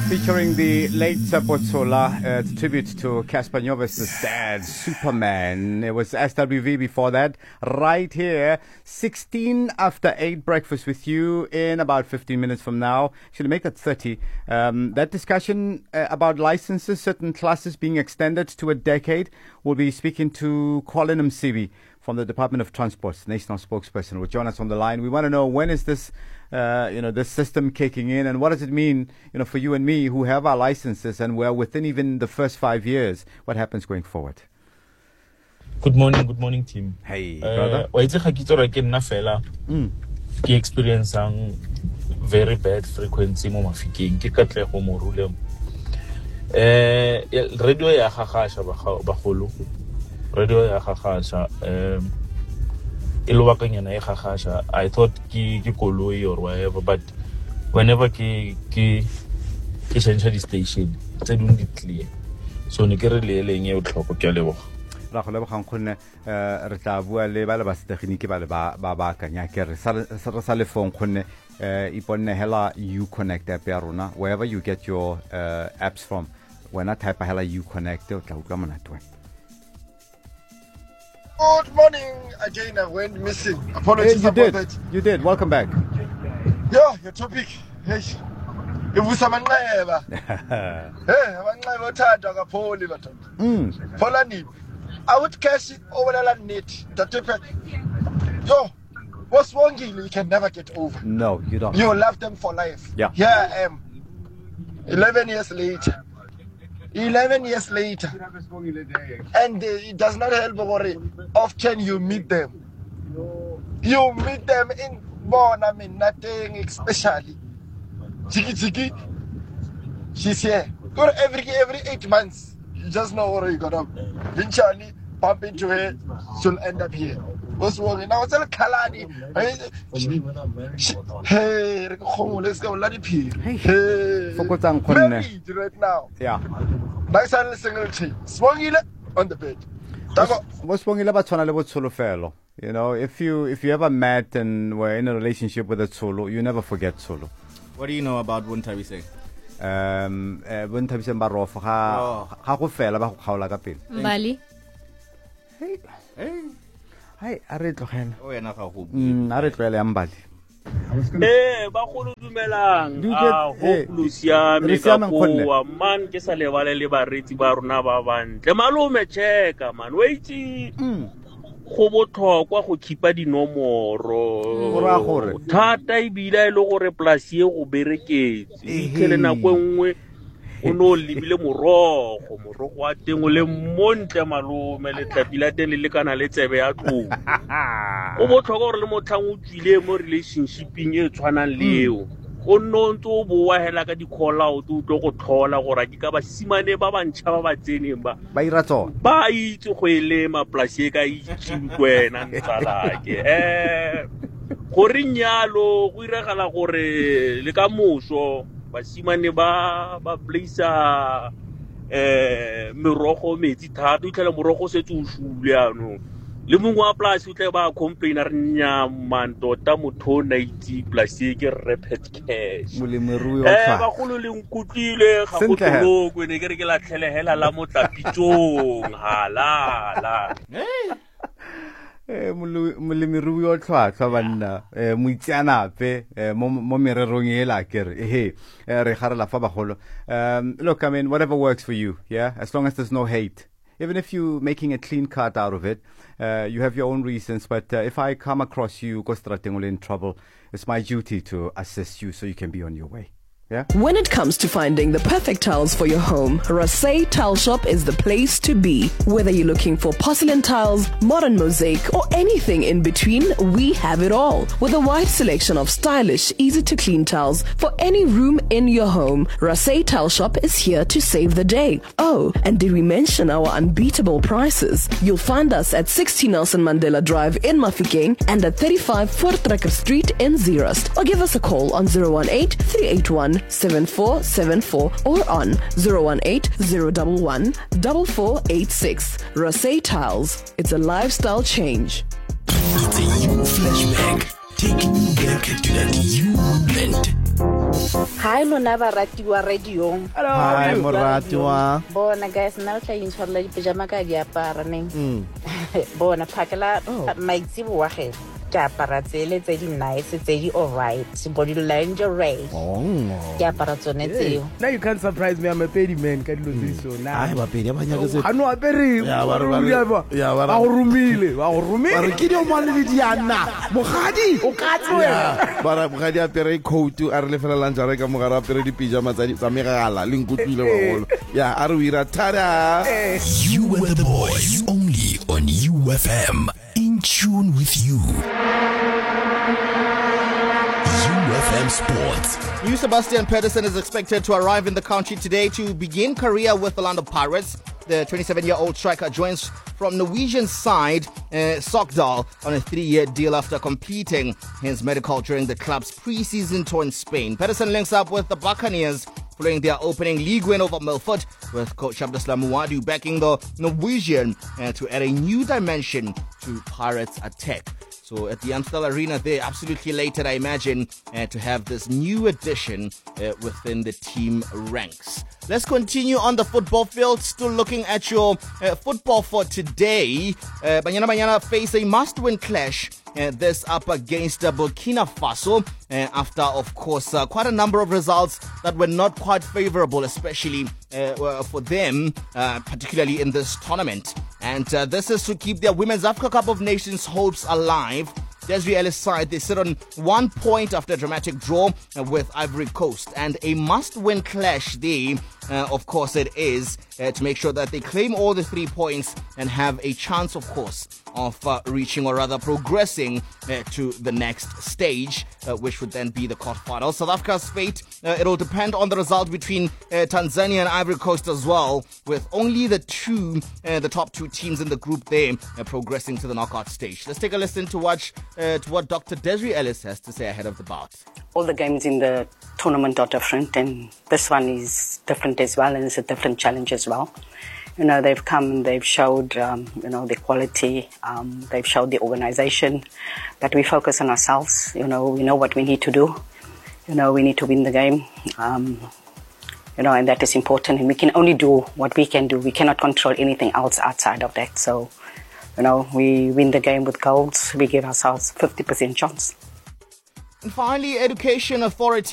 Featuring the late Potsola, it's a tribute to Cassper Nyovest's dad, Superman. It was SWV before that. Right here, 16 after 8, breakfast with you in about 15 minutes from now. Should make that 30. That discussion about licenses, certain classes being extended to a decade. We'll be speaking to Colin Msibi from the Department of Transport's national spokesperson. Will join us on the line. We want to know, when is this this system kicking in, and what does it mean, for you and me who have our licenses and we're within even the first 5 years? What happens going forward? Good morning, team. Hey, brother. Experience very bad frequency mo mafikeng ke Katlego Morule. Radio ya gagasha bagolo. Radio ya gagasha I thought ki koloi or whatever, but whenever ki change the station, it's doing it clear. So ne ke re le leng e o tlhoko ke a leboga. Ra go leboga nkgonne re tla bua le ba le ba setegeniki ba le ba kanya ke re sa le phone khone iponne hela Uconnect app ya rona, wherever you get your apps from. When I type hela Uconnect o tla utlwa monatwe. Good morning again. I went missing. Apologies about that. You did. Welcome back. Yeah, your topic. Hey, ivusa manqeba. Hey, manqeba othanda kapholi bathatha. Phola nini? I would cash it over the net. Yo, what's wrong? You can never get over. No, you don't. You love them for life. Yeah. Here I am. 11 years later. 11 years later, and it does not help. Often you meet them. You meet them in nothing especially. Chiki, she's here. Every 8 months, you just know where you got up. Eventually, bump into her, she'll end up here. What's wrong? Now it's a Kalani. Hey, let's go. Hey, right now. Yeah. Nice and single tea. Swangile on the bed. What's swangile ba tshwana le botsholo felo? If you ever met and were in a relationship with a Tsolo, you never forget Tsolo. What do you know about Buntabise? Buntabise Barof ha go fela ba go kgaola ka pele. Mbali. Hey, a re tlogela. O yena ga go. A re tlogela ya Mbali. Ba go dumelang ho Luciano ka bua man ke sa lebale le baretsi ba rona ba bantle malume checka man wait go botlhokwa go khipa dinomoro ra gore thata e bila ile gore plus ye go bereketse ikele na kwenngwe o no libile morogo wa teng o le montle malume le tlapila teng le kana le tsebe ya tlou o botlhokwa gore le mothang o tswile mo relationshiping e tshwanang leo o ntse o boa hela ka di call out o tlo go tlhola gore ke ka ba simane ba bantšha ba ba tseneng ba ira tsona ba itse go elema plus e ka itšhikwena ntsalake gore nyalo go iregala gore le ka moso basimane ba plaisa merogo metsi thata o tlhela morogo setse o shule ano le mongwe wa polasi o tle ba complain re nya mantota motho na itse polasi ke rapid cash molemirui o tla ba go le nkutlile ga go tloko ne ke re ke la tlhelehela la motlapitsong halala molemirui o tlhwatlhwa banna moitseanape mo mererong e la kere re garela fa bagolo. Look, I mean, whatever works for you, yeah, as long as there's no hate. Even if you're making a clean cut out of it, you have your own reasons, but if I come across you in trouble, it's my duty to assist you so you can be on your way. Yeah? When it comes to finding the perfect tiles for your home, Rasay Tile Shop is the place to be. Whether you're looking for porcelain tiles, modern mosaic, or anything in between, we have it all. With a wide selection of stylish, easy-to-clean tiles for any room in your home, Rasay Tile Shop is here to save the day. Oh, and did we mention our unbeatable prices? You'll find us at 60 Nelson Mandela Drive in Mafikeng and at 35 Voortrekker Street in Zeerust. Or give us a call on 018-381-7474 or on 018-011-4486. Rasay Tiles. It's a lifestyle change. It's a you flashback. Take you back to that you moment. Hi, lona ba ratiwa radio. Hi, Moratiwa. Bona guys, na tla intshwarela dipejama ka di apara neng. Bona phakela maitsibo wa ge. Ke apara tsele tse di nice, tse di alright. Body lingerie. Ke apara tsone tseo. Now you can't surprise me. I'm a petty man. Ka dilo tse so na. Ai ba pedi ba nyaka se. Ano apere. Ya ba ba. Ba go rumile. Ba re ke di o mane le diana. Mogadi O ka tswe. Bara mogadi apere coat a re lefela lanjare ka mogara apere di pijama tsa megala le nkutlwile ba golo. Ya a re ira tada. You and the boys only on UFM. In tune with you. UFM Sports. New Sebastian Pedersen is expected to arrive in the country today to begin career with the Orlando Pirates. The 27-year-old striker joins from Norwegian side Sogndal on a 3-year deal after completing his medical during the club's pre-season tour in Spain. Pedersen links up with the Buccaneers following their opening league win over Milford, with coach Abdeslam Muadu backing the Norwegian to add a new dimension to Pirates' attack. So at the Amstel Arena, they're absolutely elated, I imagine, to have this new addition within the team ranks. Let's continue on the football field. Still looking at your football for today. Banyana Banyana face a must-win clash. This up against Burkina Faso after, of course, quite a number of results that were not quite favorable, especially for them, particularly in this tournament. And this is to keep their Women's Africa Cup of Nations hopes alive. Desiree Ellis side, they sit on 1 point after a dramatic draw with Ivory Coast, and a must-win clash there, of course it is, to make sure that they claim all the 3 points and have a chance, of course, of reaching, or rather progressing to the next stage, which would then be the quarterfinals. South Africa's fate, it'll depend on the result between Tanzania and Ivory Coast as well, with only the top two teams in the group there progressing to the knockout stage. Let's take a listen to what Dr. Desiree Ellis has to say ahead of the bout. All the games in the tournament are different, and this one is different as well, and it's a different challenge as well. You know, they've come and they've showed, the quality, they've showed the organization, but we focus on ourselves. You know, we know what we need to do. You know, we need to win the game, and that is important, and we can only do what we can do. We cannot control anything else outside of that. So, we win the game with goals. We give ourselves 50% chance. And finally, Education Authority